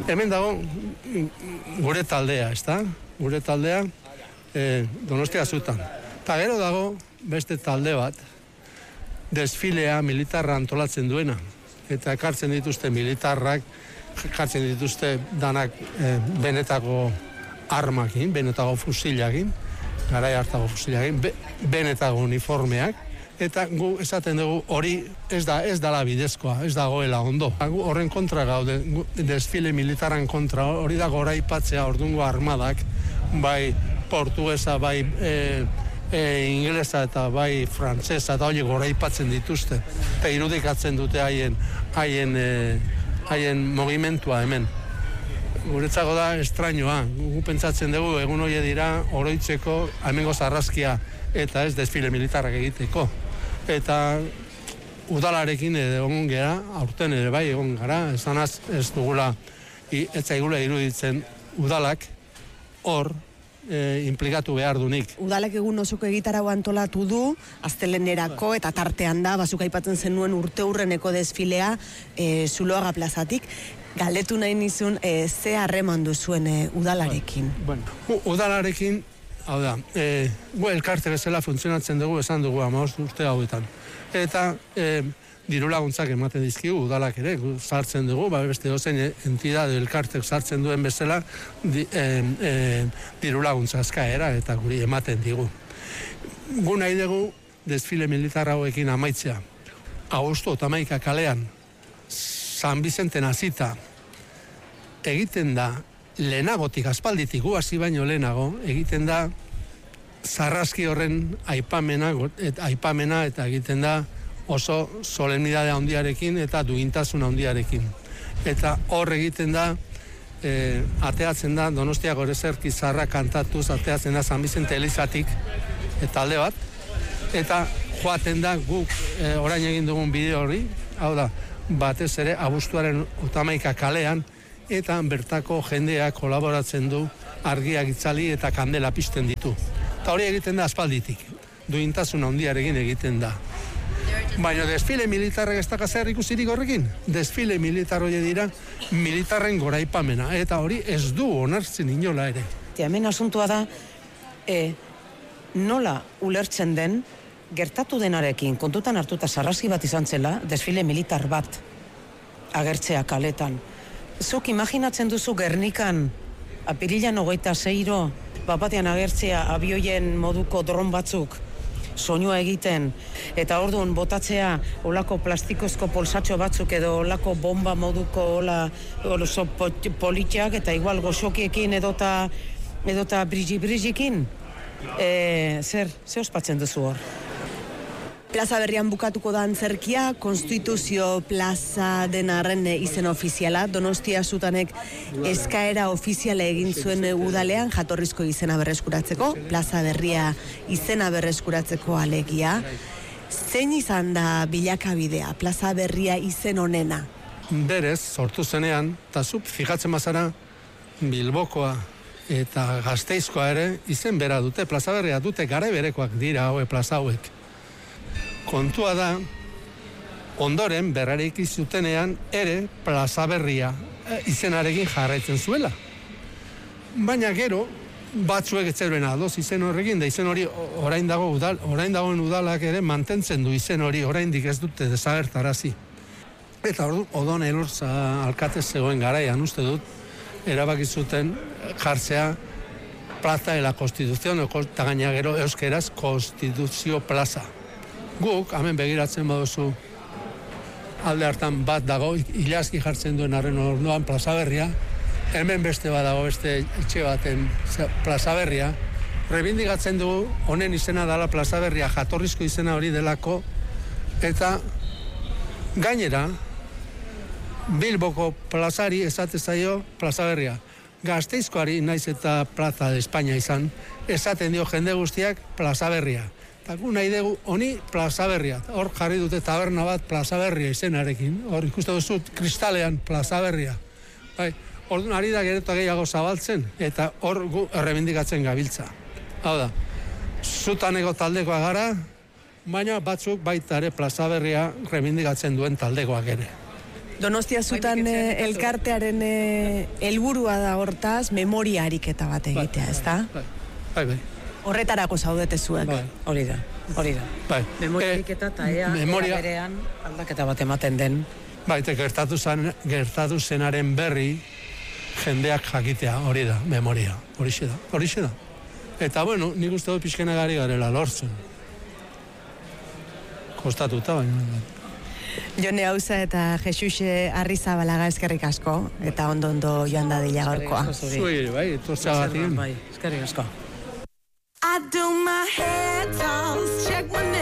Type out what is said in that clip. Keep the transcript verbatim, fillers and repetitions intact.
Hemen dago gure taldea, ezta? Gure taldea e, Donostia zutan. Ta gero dago beste talde bat, desfilea militarra antolatzen duena. Eta ekartzen dituzte militarrak, ekartzen dituzte danak e, benetako armakin, benetako fusilakin, garai hartako fusilakin, be, benetako uniformeak, eta gu esaten dugu hori ez da ez dala bidezkoa, ez dagoela ondo. Gu horren kontra gaude, desfile militaran kontra, hori da goraipatzea ordungo armadak, bai portugesa, bai e, e, ingelesa eta bai frantsesa, eta hori goraipatzen dituzte. Eta irudikatzen dute haien haien e, haien mugimentua hemen. Guretzako da estrainoa, gu pentsatzen dugu egun hori dira oroitzeko hemengo sarraskia eta ez desfile militarrak egiteko. Eta udalarekin egon gera, aurten ere bai egon gara, esanaz ez dugula, ez zaigula iruditzen udalak hor e, implikatu behar dunik. Udalak egun osoko egitarau antolatu du, astelenerako eta tartean da, bazuk aipatzen zenuen urteurreneko desfilea e, Zuloaga plazatik. Galdetu nahi nizun, e, ze harreman duzuen e, udalarekin? Bueno, udalarekin, hau da, e, gu elkarte bezala funtzionatzen dugu, esan dugu hamabost urte hauetan. Eta e, diru laguntzak ematen dizkigu udalak ere, gu sartzen dugu, ba, beste dozen entidade elkartek sartzen duen bezala di, e, e, diru laguntza eskaera eta guri ematen digu. Gu nahi dugu desfile militar hauekin amaitzea. Agosto eta hamaika kalean, San Bizenten hasita egiten da lehenagotik, aspalditik, gu hasi baino lehenago, egiten da sarraski horren aipamena, et, aipamena eta egiten da oso solemnidade handiarekin eta duintasun handiarekin. Eta hor egiten da, e, ateatzen da, Donostiako Erezerki Zarra kantatuz, ateatzen da San Bizente Elizatik, eta alde bat, eta joaten da guk e, orain egin dugun bideo hori, hau da, batez ere abuztuaren hamaika kalean, eta bertako jendeak kolaboratzen du argiak itzali eta kandela pizten ditu. Eta hori egiten da aspalditik, duintasun handiarekin egiten da. Baina desfile militarrak ez daka zer ikusirik horrekin, desfile militar hori dira militarren goraipamena, eta hori ez du onartzen inola ere. Hemen asuntua da, e, nola ulertzen den, gertatu denarekin, kontutan hartuta sarraski bat izan zela, desfile militar bat agertzea kaletan. Zuk imaginatzen duzu Gernikan, apirilan hogeita zeiro, bapatean agertzea abioien moduko dron batzuk, soinua egiten, eta orduan botatzea olako plastikozko polsatxo batzuk edo olako bomba moduko ola, oso politxak, eta igual goxokiekin edota, edota brigi-brigikin. E, zer, ze ospatzen duzu hor? Plaza Berrian bukatuko da antzerkia, Konstituzio Plaza denarren izen ofiziala, Donostia Zutanek eskaera ofiziala egin zuen udalean, jatorrizko izena berreskuratzeko, Plaza Berria izena berreskuratzeko alegia. Zein izan da bilakabidea, Plaza Berria izen honena? Berez, sortu zenean, eta zu fijatzen bazara, Bilbokoa eta Gasteizkoa ere izen bera dute, Plaza Berria dute, garai berekoak dira haue plaza hauek. Kontua da, ondoren berrareik zutenean ere Plaza Berria izenarekin jarraitzen zuela. Baina gero, batzuek etzeruena adoz izen horrekin, da izen hori orain dago udal, orain dagoen udalak ere mantentzen du izen hori, oraindik ez dute desagertarazi. Eta ordu, Odon Elorza alkate zegoen garaian uste dut, erabaki zuten jartzea Plaza de la Constitución, eta gaina gero euskeraz Konstituzio Plaza. Guk, hemen begiratzen baduzu, alde hartan bat dago, ilaski jartzen duen arren orduan Plaza Berria, hemen beste bat dago, beste etxe baten Plaza Berria, rebindikatzen dugu, honen izena dela Plaza Berria, jatorrizko izena hori delako, eta gainera, Bilboko plazari esate zaio Plaza Berria. Gasteizkoari naiz eta Plaza de España izan, esaten dio jende guztiak Plaza Berria. Eta gu nahi dugu honi Plaza Berria. Hor jarri dute taberna bat Plaza Berria izenarekin. Hor ikuste duzu kristalean Plaza Berria. Bai, orduan ari da geretu gehiago zabaltzen, eta hor gu errebindikatzen gabiltza. Hau da, Zutaneko taldekoa gara, baina batzuk baita ere Plaza Berria rebindikatzen duen taldekoak ere. Donostia zutan eh, elkartearen eh, helburua da hortaz, memoria ariketa bat egitea, ez da? Bai, bai, bai. Horretarako zaudete zuek. Bai. Hori da, hori da. Bai. Memoria Eh, ariketa eta ea, memoria- ea berean aldaketa bat ematen den. Bai, eta gertatu, zan, gertatu zenaren berri jendeak jakitea, hori da, memoria, horixe da, horixe da. Eta, bueno, nik uste dut pixkenagari garela lortzen. Kostatuta, baina. Jone Hauza eta Jesuse Arrizabalaga eskerrik asko, eta ondo-ondo joan da dila gaurkoa. Zui, bai, etortzea bat egin. Bai, eskerrik asko. I do my head toss, check my